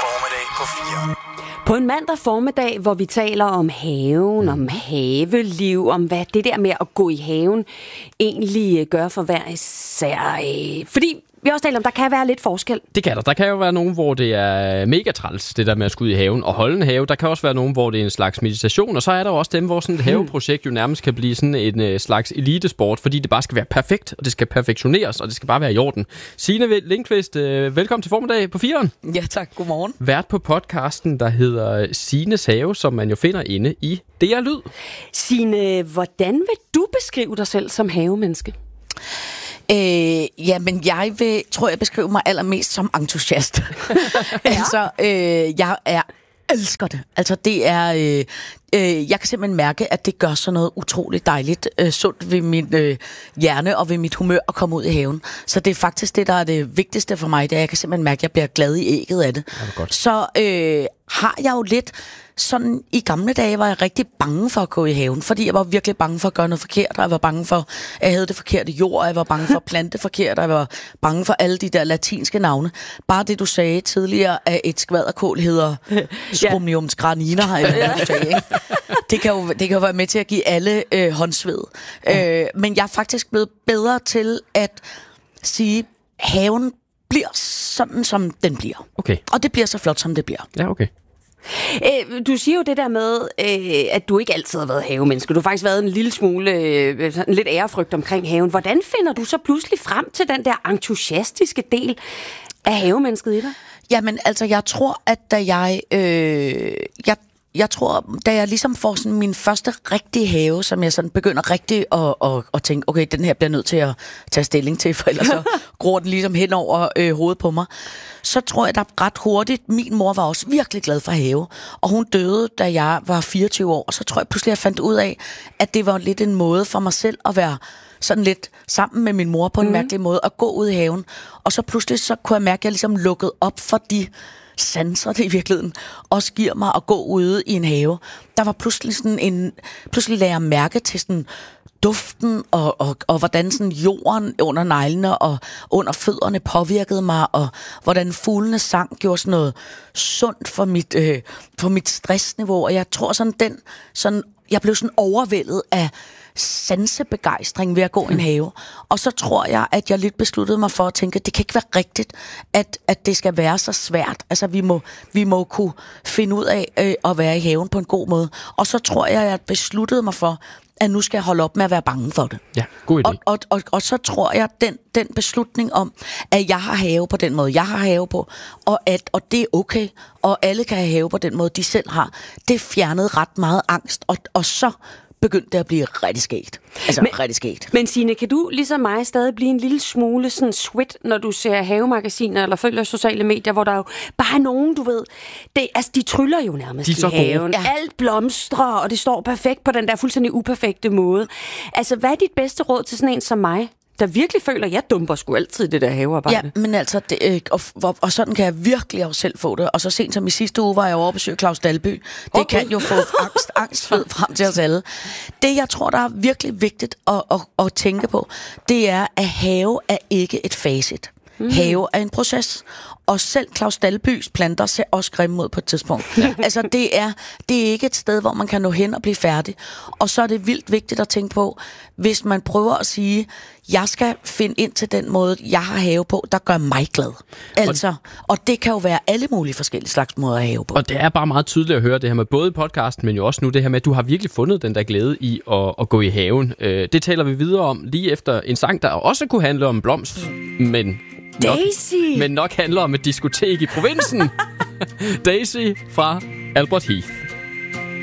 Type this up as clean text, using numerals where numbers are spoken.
formiddag på 4. På en mandag formiddag, hvor vi taler om haven, om haveliv, om hvad det der med at gå i haven egentlig gør for hver især. Fordi vi også taler om, der kan være lidt forskel. Det kan der. Der kan jo være nogen, hvor det er mega træls, det der med at skulle ud i haven og holde en have. Der kan også være nogen, hvor det er en slags meditation. Og så er der også dem, hvor sådan et haveprojekt jo nærmest kan blive sådan en slags elitesport, fordi det bare skal være perfekt, og det skal perfektioneres, og det skal bare være i orden. Signe Lindqvist, velkommen til formiddag på 4'eren. Ja tak, godmorgen. Vært på podcasten, der hedder Signes Have, som man jo finder inde i DR Lyd. Signe, hvordan vil du beskrive dig selv som havemenneske? Men jeg tror jeg beskriver mig allermest som entusiast. Altså, jeg elsker det. Altså, det er... jeg kan simpelthen mærke, at det gør sådan noget utroligt dejligt sundt ved min hjerne og ved mit humør at komme ud i haven. Så det er faktisk det, der er det vigtigste for mig. Det er, jeg kan simpelthen mærke, at jeg bliver glad i ægget af det. Godt. Så har jeg jo lidt... Sådan i gamle dage var jeg rigtig bange for at gå i haven, fordi jeg var virkelig bange for at gøre noget forkert, og jeg var bange for, at jeg havde det forkerte jord, og jeg var bange for at plante forkert, og jeg var bange for alle de der latinske navne. Bare det, du sagde tidligere, at et skvaderkål hedder Stromiums graniner, det kan jo være med til at give alle håndsved. Men jeg er faktisk blevet bedre til at sige, at haven bliver sådan, som den bliver. Okay. Og det bliver så flot, som det bliver. Ja, okay. Du siger jo det der med, at du ikke altid har været havemenneske. Du har faktisk været en lille smule, lidt ærefrygt omkring haven. Hvordan finder du så pludselig frem til den der entusiastiske del af havemennesket i dig? Jamen, altså, jeg tror, at da jeg ligesom får sådan min første rigtige have, som jeg sådan begynder rigtig at tænke, okay, den her bliver nødt til at tage stilling til, for ellers så gror den ligesom hen over hovedet på mig. Så tror jeg, der ret hurtigt, min mor var også virkelig glad for have, og hun døde, da jeg var 24 år, og så tror jeg pludselig, jeg fandt ud af, at det var lidt en måde for mig selv at være sådan lidt sammen med min mor på en mærkelig måde, at gå ud i haven, og så pludselig så kunne jeg mærke, at jeg ligesom lukkede op for de sanser det i virkeligheden, også giver mig at gå ude i en have. Der var pludselig lagde jeg mærke til sådan duften, og hvordan sådan jorden under neglene og under fødderne påvirkede mig, og hvordan fuglene sang gjorde sådan noget sundt for mit stressniveau, og jeg tror jeg blev sådan overvældet af sansebegejstring ved at gå i en have. Og så tror jeg, at jeg lidt besluttede mig for at tænke, at det kan ikke være rigtigt, at det skal være så svært. Altså, vi må kunne finde ud af at være i haven på en god måde. Og så tror jeg, at jeg besluttede mig for, at nu skal jeg holde op med at være bange for det. Ja, god idé. Og så tror jeg, den beslutning om, at jeg har have på den måde, jeg har have på, og det er okay, og alle kan have have på den måde, de selv har, det fjernede ret meget angst, og så begyndte det at blive rigtig skægt. Rigtig skægt. Men Signe, kan du ligesom mig stadig blive en lille smule sådan sweat, når du ser havemagasiner eller følger sociale medier, hvor der jo bare er nogen, du ved, de tryller jo nærmest i haven. Ja. Alt blomstrer, og det står perfekt på den der fuldstændig uperfekte måde. Altså, hvad er dit bedste råd til sådan en som mig, der virkelig føler, at jeg dumper sgu altid det der havearbejde? Ja, men altså, og sådan kan jeg virkelig også selv få det. Og så sent som i sidste uge var jeg over at besøge Claus Dalby. Det kan jo få angstfed frem til os alle. Det, jeg tror, der er virkelig vigtigt at tænke på, det er, at have er ikke et facit. Have er en proces. Og selv Claus Dalbys planter ser også grimme ud på et tidspunkt. Ja. Altså, det er ikke et sted, hvor man kan nå hen og blive færdig. Og så er det vildt vigtigt at tænke på, hvis man prøver at sige, jeg skal finde ind til den måde, jeg har have på, der gør mig glad. Altså, og det kan jo være alle mulige forskellige slags måder at have på. Og det er bare meget tydeligt at høre det her med både i podcasten, men jo også nu det her med, at du har virkelig fundet den der glæde i at gå i haven. Det taler vi videre om lige efter en sang, der også kunne handle om blomst, men nok handler om et diskotek i provinsen. Daisy fra Albert Heath.